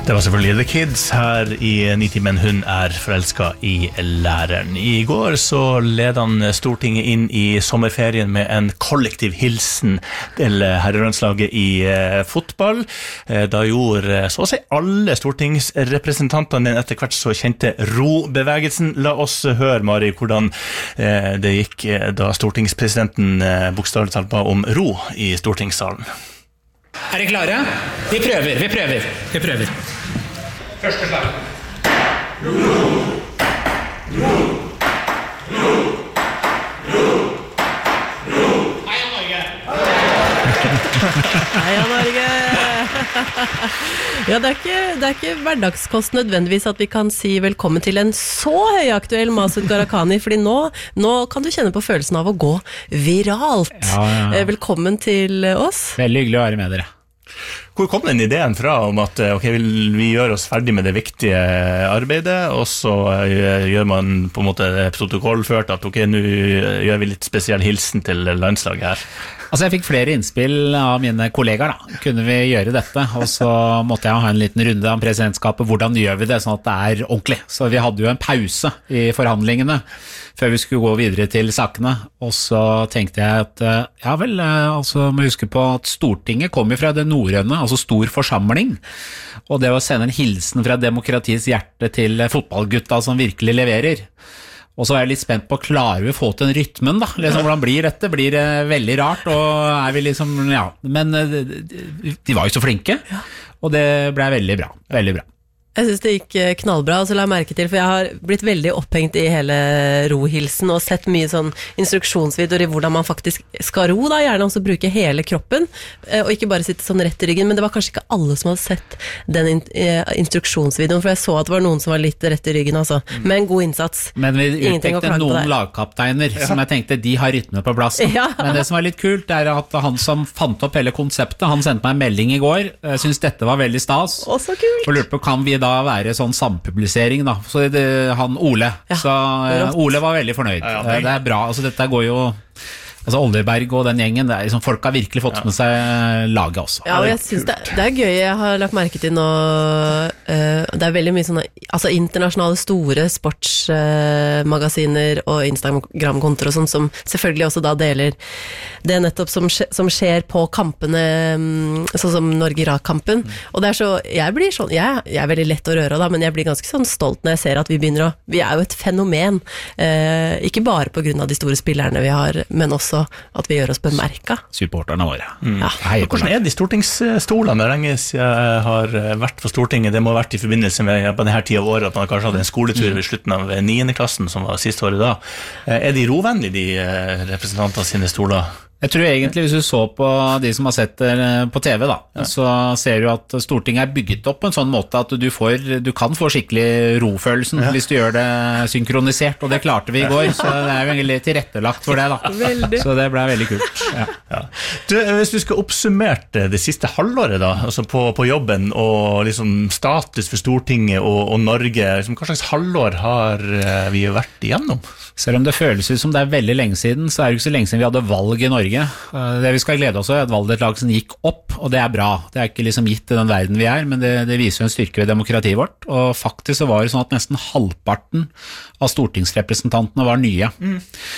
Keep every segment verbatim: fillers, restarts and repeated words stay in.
Det var selvfølgelig The Kids her i Nitimen. Hun er forelsket i læreren. I går så led han Stortinget inn i sommerferien med en kollektiv hilsen til herrelandslaget i eh, fotball. Eh, da gjorde så å si alle stortingsrepresentantene den etter hvert så kjente ro-bevegelsen. La oss høre, Mari, hvordan eh, det gikk da stortingspresidenten eh, bokstavelig talt ba om ro i stortingssalen. Er dere klare? Vi prøver, vi prøver, vi prøver. Første slag. Ro, ro, ro, ro, ro. Heia Norge! Heia Norge! Ja, det er ikke, det er ikke hverdagskost nødvendigvis at vi kan si velkommen til en så høyaktuell Masud Gharahkhani, fordi nå, nå kan du kjenne på følelsen av å gå viralt. Ja, ja, ja. Velkommen til oss. Veldig hyggelig å være med dere. Hvor kom den ideen fra om at okay, vi gjør oss ferdig med det viktige arbeidet, og så gjør man på en måte protokollført at ok, nå gjør vi litt spesiell hilsen til landslaget her? Altså jeg fikk flere innspill av mine kollegaer da, kunne vi gjøre dette, og så måtte jeg ha en liten runde av presidentskapet, hvordan gjør vi det sånn at det er ordentlig. Så vi hadde jo en pause i forhandlingene før vi skulle gå videre til sakene, og så tenkte jeg at, ja vel, altså må huske på at Stortinget kommer fra det norrøne, altså stor forsamling, og det å sende en hilsen fra demokratiets hjerte til fotballgutta som virkelig leverer. Og så er jeg litt spent på, klarer vi å få til en rytmen da? Liksom, hvordan blir dette? Blir det veldig rart? Og er vi liksom, ja, men de var jo så flinke, og det ble veldig bra, veldig bra. Jeg synes det gikk knallbra, og så la jeg merke til, for jeg har blitt veldig opphengt i hele rohilsen, og sett mye sånn instruksjonsvideoer i hvordan man faktisk skal ro, da, gjerne også bruke hele kroppen, og ikke bare sitte sånn rett i ryggen, men det var kanskje ikke alle som hadde sett den in- instruksjonsvideoen, for jeg så at det var noen som var litt rett i ryggen, altså, med en god innsats. Men vi utpekte noen lagkapteiner, ja. Som jeg tenkte, de har rytme på plass. Ja. Men det som var litt kult, er at han som fant opp hele konseptet, han sendte meg en melding i går, jeg synes dette var veldig stas, Å, så kult. Og lurte på, kan vi da være sånn sampublisering da, så det, han Ole, ja, så uh, Ole var veldig fornøyd, ja, ja, det er bra, altså dette går jo, altså Oldeberg og den gjengen, det er liksom, folk har virkelig fått med seg laget også. Ja, og jeg synes det, det er gøy, jeg har lagt merke til nå, uh, det er veldig mye sånne, altså internasjonale store sportsmagasiner uh, og Instagram-kontoer og sånn, som selvfølgelig også da deler det nettopp som, skje, som skjer på kampene, um, sånn som Norge-Irak-kampen, mm. og det er så, jeg blir sånn, jeg, jeg er veldig lett å røre da, men jeg blir ganske sånn stolt når jeg ser at vi begynner å, vi er jo et fenomen, uh, ikke bare på grunn av de store spillerne vi har, men også at vi gjør oss bemerka. Supporterne våre. Mm. Ja. Hvordan er de stortingsstolene? Det er lenge siden jeg har vært på Stortinget. Det må ha vært i forbindelse med på denne tiden av året at man kanskje hadde en skoletur ved slutten av niende klassen som var siste året da. Er de rovvennlige, de representantene sine stoler? Jeg tror egentlig hvis du så på de som har sett det på T V da, ja. Så ser du at Stortinget er bygget opp på en sånn måte at du, får, du kan få skikkelig rofølelsen, ja. Hvis du gjør det synkronisert, og det klarte vi i går, så det er jo egentlig tilrettelagt for det da. Veldig. Så det ble veldig kult. Ja. Ja. Du, hvis du skal oppsummere det siste halvåret da, altså på, på jobben og liksom status for Stortinget og, og Norge, liksom, hva slags halvår har vi vært igjennom? Selv om det føles ut som det er veldig lenge siden, så er det ikke så lenge siden vi hadde valg i Norge. Det vi skal glede oss over er at valgdeltakelsen gikk opp, og det er bra. Det er ikke liksom gitt i den verden vi er, men det, det viser jo en styrke ved demokratiet vårt. Og faktisk så var det sånn at nesten halvparten av stortingsrepresentantene var nye. Mm.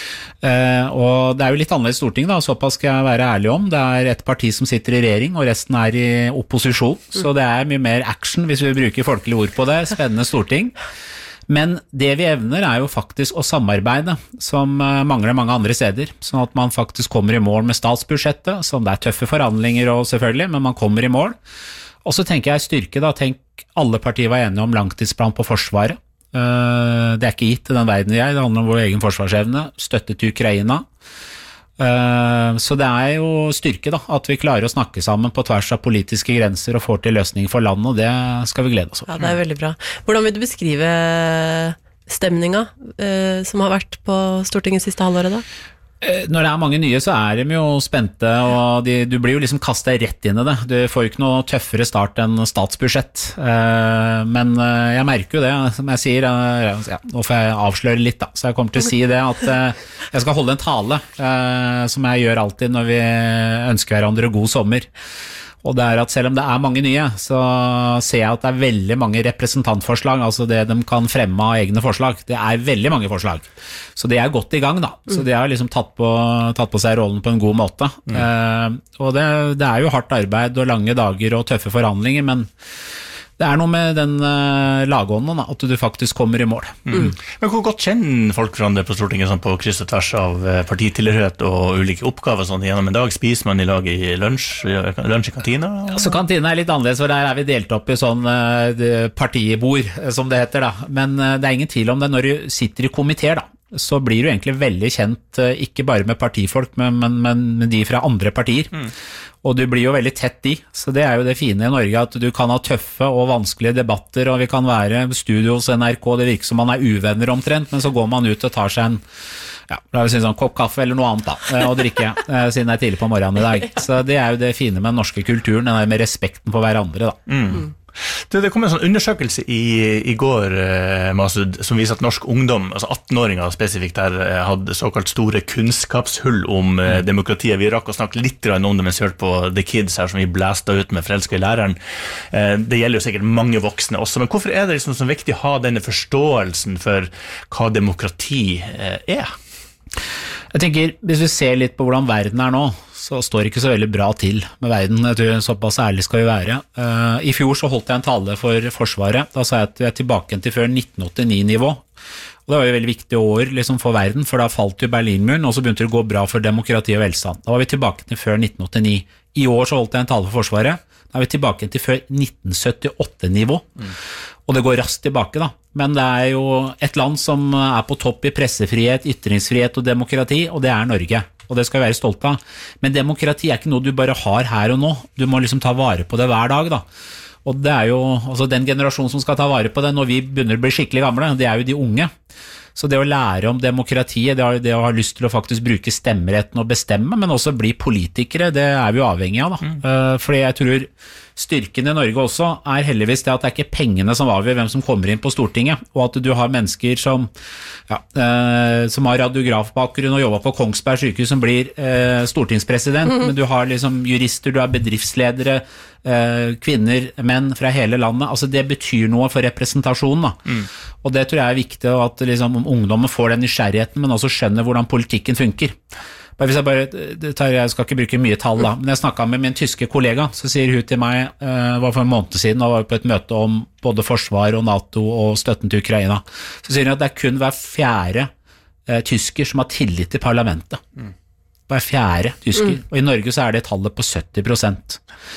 Eh, og det er jo litt annerledes storting da, såpass skal jeg være ærlig om. Det er et parti som sitter i regjering, og resten er i opposisjon. Mm. Så det er mye mer action hvis vi bruker folkelige ord på det. Spennende storting. Men det vi evner er jo faktisk å samarbeide, som mangler mange andre steder, sånn at man faktisk kommer i mål med statsbudsjettet, som det er tøffe forhandlinger og selvfølgelig, men man kommer i mål. Og så tenker jeg styrke da, tenk alle partier var enige om langtidsplan på forsvaret. Det er ikke gitt i den verden vi er, det handler om vår egen forsvarsevne, støtte til Ukraina. Så det er jo styrke da, at vi klarer å snakke sammen på tvers av politiske grenser og får til løsning for landet, og det skal vi glede oss over. Ja, det er veldig bra. Hvordan vil du beskrive stemninga eh, som har vært på Stortinget siste halvåret da? Når det er mange nye så er de jo spente, og de, du blir jo liksom kastet rett inn i det. Du får ikke noe tøffere start enn statsbudsjett. Men jeg merker jo det, som jeg sier, ja, nå får jeg avsløre litt da, så jeg kommer til å si det at jeg skal holde en tale, som jeg gjør alltid når vi ønsker hverandre god sommer. Og det er at selv om det er mange nye, så ser jeg at det er veldig mange representantforslag, altså det de kan fremme av egne forslag. Det er veldig mange forslag. Så det er godt i gang da. Så de har liksom tatt på, tatt på seg rollen på en god måte. Mm. Eh, og det, det er jo hardt arbeid og lange dager og tøffe forhandlinger, men det er noe med den uh, lagånden da, at du faktisk kommer i mål. Mm. Men hvor godt kjenner folk hverandre på Stortinget sånn, på kryss og tvers av partitilhørighet og ulike oppgaver sånn, gjennom en dag? Spiser man i lag i lunsj, lunsj i kantina? Ja, så kantina er litt annerledes, for der er vi delt opp i sånn uh, partibord, som det heter da. Men uh, det er ingen tvil om det når du sitter i komiteer da. Så blir du egentlig veldig kjent, ikke bare med partifolk, men, men, men de fra andre partier. Mm. Og du blir jo veldig tett i, så det er jo det fine i Norge, at du kan ha tøffe og vanskelige debatter, og vi kan være studio hos N R K, det virker som man er uvenner omtrent, men så går man ut og tar seg en ja, la oss si sånn kopp kaffe eller noe annet da, og drikke, siden det er tidlig på morgenen i dag. Så det er jo det fine med den norske kulturen, den der med respekten for hverandre da. Mm. Det, det kom en sånn undersøkelse i, i går, eh, Masud, som viser at norsk ungdom, altså atten-åringer spesifikt her, hadde såkalt store kunnskapshull om eh, demokratiet. Vi rakk å snakke litt om det mens vi hørte på The Kids her, som vi blæste ut med Forelska i læreren. Eh, det gjelder jo sikkert mange voksne også, men hvorfor er det liksom så viktig å ha denne forståelsen for hva demokrati eh, er? Jeg tenker, hvis vi ser litt på hvordan verden er nå, så står det ikke så veldig bra til med verden. Jeg tror såpass ærlig skal vi være. Uh, I fjor så holdt jeg en tale for Forsvaret. Da sa jeg at vi er tilbake til før nitten åttini-nivå. Og det var jo et veldig viktig år liksom, for verden, for da falt jo Berlinmuren, og så begynte det å gå bra for demokrati og velstand. Da var vi tilbake til før nitten åttini. I år så holdt jeg en tale for Forsvaret. Da er vi tilbake til før nitten syttiåtte-nivå. Mm. Og det går raskt tilbake da. Men det er jo et land som er på topp i pressefrihet, ytringsfrihet og demokrati, og det er Norge. Og det skal vi være stolt av. Men demokrati er ikke noe du bare har her og nå. Du må liksom ta vare på det hver dag da. Og det er jo altså den generasjonen som skal ta vare på det når vi begynner å bli skikkelig gamle, det er jo de unge. Så det å lære om demokratiet, det, det å ha lyst til å faktisk bruke stemmeretten og bestemme, men også bli politikere, det er vi jo avhengig av da. Mm. Uh, fordi jeg tror styrken i Norge også er heldigvis det at det er ikke pengene som avgjør hvem som kommer inn på Stortinget, og at du har mennesker som, ja, uh, som har radiografbakgrunn og jobber på Kongsberg sykehus som blir uh, stortingspresident, mm. men du har liksom jurister, du har bedriftsledere, uh, kvinner, menn fra hele landet, altså det betyr noe for representasjonen da. Mm. Og det tror jeg er viktig at liksom, ungdommen får den nysgjerrigheten, men også skjønner hvordan politikken funker. Hvis jeg bare tar, jeg skal ikke bruke mye tall da, men jeg snakket med min tyske kollega, så sier hun til meg, uh, var for en måned siden, og var på et møte om både forsvar og NATO og støtten til Ukraina, så sier hun at det er kun hver fjerde uh, tysker som har tillit til parlamentet. Mm. Hver fjerde tysker, mm. og i Norge så er det tallet på sytti prosent.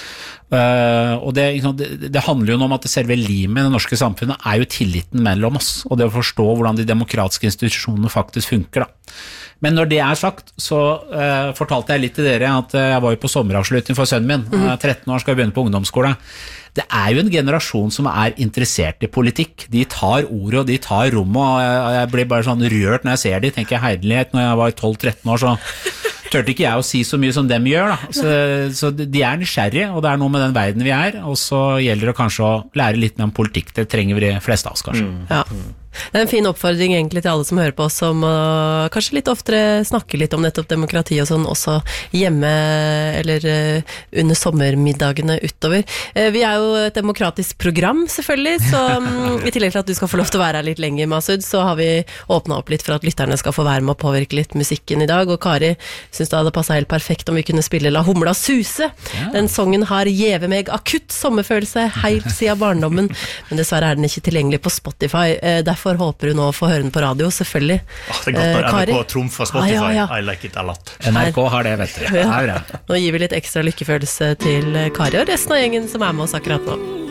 Uh, og det, det, det handler jo om at det selve limet i det norske samfunnet er jo tilliten mellom oss, og det å forstå hvordan de demokratiske institusjonene faktisk funker da. Men når det er sagt, så uh, fortalte jeg litt til dere at uh, jeg var jo på sommeravslutning for sønnen min, mm. uh, tretten år skal jeg begynne på ungdomsskole. Det er jo en generasjon som er interessert i politikk. De tar ordet og de tar rommet, og jeg, jeg blir bare sånn rørt når jeg ser de, tenker jeg herlighet, når jeg var tolv tretten år så tørte ikke jeg å si så mye som dem gjør da. Så, så de er nysgjerrige, og det er noe med den verden vi er, og så gjelder det kanskje å lære litt mer om politikk, det trenger vi de fleste av oss kanskje. Mm. Ja. Det er en fin oppfordring egentlig til alle som hører på oss, som uh, kanskje litt oftere snakker litt om nettopp demokrati og sånn, også hjemme eller uh, under sommermiddagene utover. Uh, vi er jo et demokratisk program selvfølgelig, så um, i tillegg til at du skal få lov til å være her litt lenger, Masud, så har vi åpnet opp litt for at lytterne skal få være med å påvirke litt musikken i dag, og Kari synes det hadde passet helt perfekt om vi kunne spille La Humla Suse. Ja. Den sangen har gjeve meg akutt sommerfølelse helt siden barndommen, men dessverre er den ikke tilgjengelig på Spotify. Uh, derfor håper du nå å få høre den på radio, selvfølgelig. Oh, det er godt når N R K trumfer Spotify. Ah, ja, ja. I like it a lot. N R K har det, vet du. Ja. Nå gir vi litt ekstra lykkefølelse til Kari og resten av gjengen som er med oss akkurat nå.